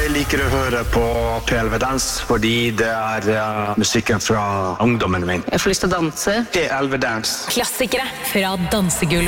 Jeg liker å høre på PLV Dans, fordi det musikken fra ungdommen min. Jeg får lyst til å danse. PLV Dans. Klassikere fra dansegulvet.